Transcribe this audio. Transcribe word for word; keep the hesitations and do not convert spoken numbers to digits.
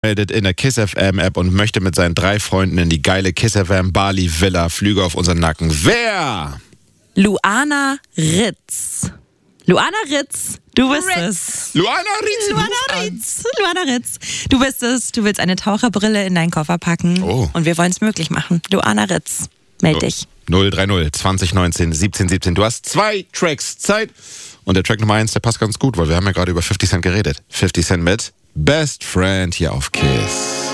meldet in der KISS F M App und möchte mit seinen drei Freunden in die geile KISS F M Bali Villa, Flüge auf unseren Nacken. Wer? Luana Ritz. Luana Ritz, du bist Ritz. es. Luana Ritz. Luana Ritz. Luana Ritz. Du bist es. Du willst eine Taucherbrille in deinen Koffer packen. Oh. Und wir wollen es möglich machen. Luana Ritz, meld dich. null drei null zwanzig neunzehn siebzehn siebzehn. Du hast zwei Tracks Zeit. Und der Track Nummer eins, der passt ganz gut, weil wir haben ja gerade über fifty Cent geredet. fifty Cent mit Best Friend hier auf KISS.